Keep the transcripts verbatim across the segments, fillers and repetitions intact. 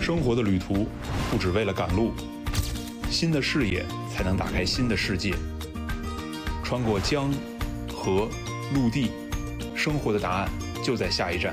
生活的旅途不只为了赶路，新的视野才能打开新的世界。穿过江、河、陆地，生活的答案就在下一站。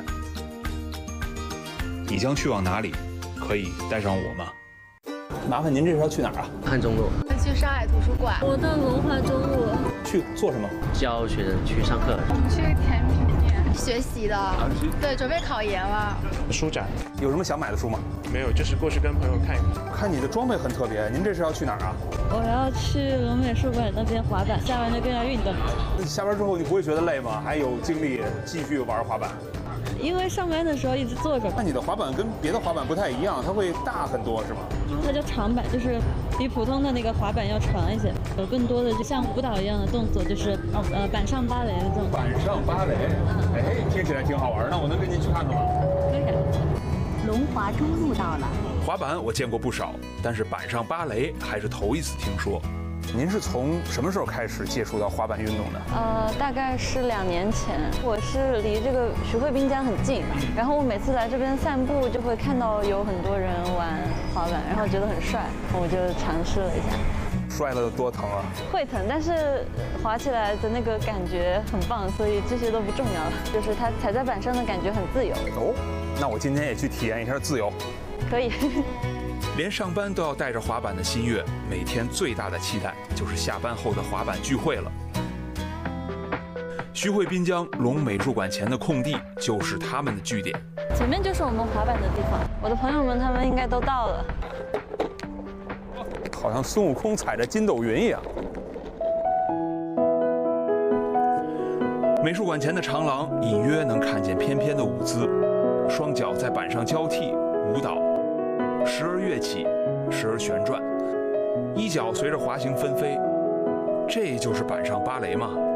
你将去往哪里？可以带上我吗？ 麻烦您这是要去哪儿啊？ 汉中路。 去上海图书馆。 我到文化中路。 去做什么？ 教学生去上课。 我们去甜品店学习的。啊、对，准备考研了。 书展有什么想买的书吗？ 没有，就是过去跟朋友看一看。 看你的装备很特别，您这是要去哪儿啊？ 我要去龙美术馆那边滑板，下班就跟着运动。 下班之后你不会觉得累吗？还有精力继续玩滑板？ 因为上班的时候一直坐着。 那你的滑板跟别的滑板不太一样，它会大很多是吗？ 它叫长板，就是比普通的那个滑板要长一些，有更多的就像舞蹈一样的动作，就是呃板上芭蕾的这种。 板上芭蕾，哎，听起来挺好玩。那我能跟您去看看吗？ 可以。 龙华中路到了。 滑板我见过不少，但是板上芭蕾还是头一次听说。 您是从什么时候开始接触到滑板运动的？ 呃，大概是两年前。我是离这个徐汇滨江很近，然后我每次来这边散步就会看到有很多人玩滑板，然后觉得很帅，我就尝试了一下。 摔了多疼啊？ 会疼，但是滑起来的那个感觉很棒，所以这些都不重要了。就是它踩在板上的感觉很自由。 哦，那我今天也去体验一下自由。 可以。 连上班都要带着滑板的新月，每天最大的期待就是下班后的滑板聚会了。徐汇滨江龙美术馆前的空地就是他们的据点， 前面就是我们滑板的地方。我的朋友们他们应该都到了， 好像孙悟空踩着筋斗云一样。 美术馆前的长廊隐约能看见翩翩的舞姿，双脚在板上交替舞蹈。时而跃起，时而旋转，衣角随着滑行纷飞，这就是板上芭蕾吗？